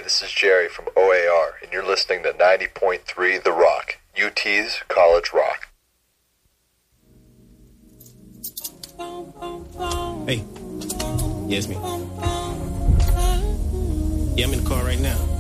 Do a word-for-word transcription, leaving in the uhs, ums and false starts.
this is Jerry from O A R, and you're listening to ninety point three The Rock, U T's College Rock. Hey, yes, me. Yeah, I'm in the car right now.